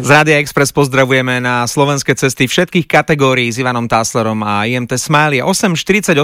Z Rádia Express pozdravujeme na slovenské cesty všetkých kategórií s Ivanom Táslerom a IMT Smile. 8.48.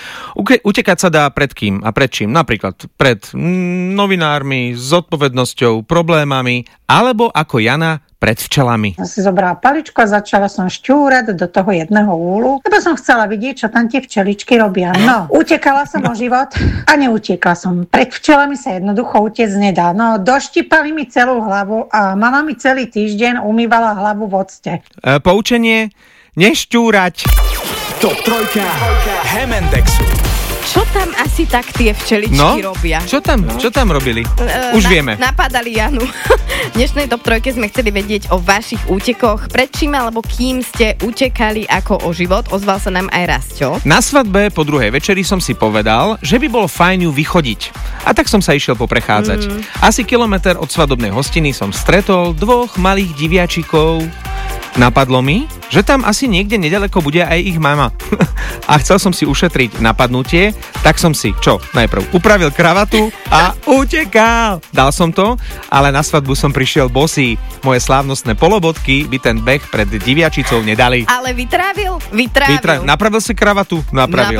Utekať sa dá pred kým a pred čím? Napríklad pred novinármi, s zodpovednosťou, problémami, alebo ako Jana pred včelami. Si zobrala paličku a začala som šťúrať do toho jedného úlu, lebo som chcela vidieť, čo tam tie včeličky robia. No, utekala som o život a neutekla som. Pred včelami sa jednoducho utiec nedá. No, doštipali mi celú hlavu a mama mi celý týždeň umývala hlavu v octe. Poučenie? Nešťúrať. Top 3 Hemendexu. Čo tam asi tak tie včeličky robia? Čo tam robili? Už vieme. Napadali Janu. V dnešnej Top 3 sme chceli vedieť o vašich útekoch. Pred čím alebo kým ste utekali ako o život? Ozval sa nám aj Rasťo. Na svadbe po druhej večeri som si povedal, že by bolo fajn ju vychodiť. A tak som sa išiel poprechádzať. Asi kilometr od svadobnej hostiny som stretol 2 malých diviačikov. Napadlo mi, že tam asi niekde nedaleko bude aj ich mama. A chcel som si ušetriť napadnutie, tak som si, najprv upravil kravatu a utekal. Dal som to, ale na svadbu som prišiel bosý. Moje slávnostné polobotky by ten beh pred diviačicou nedali. Ale vytrávil. Napravil si kravatu? Napravil.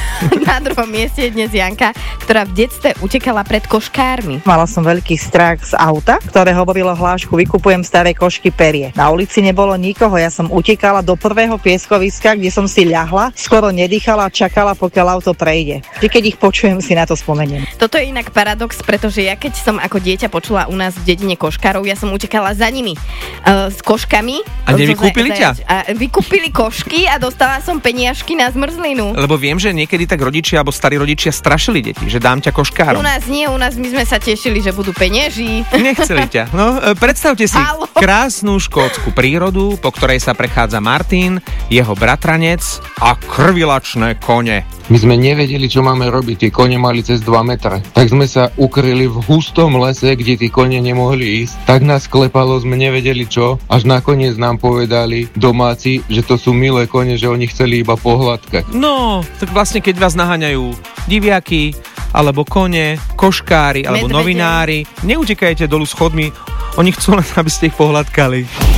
Na druhom mieste je dnes Janka, ktorá v detstve utekala pred koškármi. Mala som veľký strach z auta, ktoré hovorilo hlášku vykupujem staré košky perie. Na ulici nebolo nikoho, ja som utekala do prvého pieskoviska, kde som si ľahla, skoro nedýchala a čakala, pokiaľ auto prejde. Vždy, keď ich počujem, si na to spomeniem. Toto je inak paradox, pretože ja keď som ako dieťa počula u nás v dedine koškárov, ja som utekala za nimi s koškami. A nevykúpili ťa? A vykúpili košky a dostala som peniažky na zmrzlinu. Lebo viem, že niekedy tak rodičia alebo starí rodičia strašili deti, že dám ťa koškárom. U nás nie, my sme sa tešili, že budú penieži. Nechceli ťa. No, predstavte si krásnu škótsku prírodu, po ktorej sa prechádza Martin, jeho bratranec a krvilačné kone. My sme nevedeli, čo máme robiť. Tie kone mali cez 2 metre. Tak sme sa ukryli v hustom lese, kde tí kone nemohli ísť. Tak nás klepalo, sme nevedeli čo. Až nakoniec nám povedali domáci, že to sú milé kone, že oni chceli iba pohľadkať. No, tak vlastne keď vás naháňajú diviaky, alebo kone, koškári, alebo novinári, neutekajte dolu schodmi. Oni chcú len, aby ste ich pohľadkali.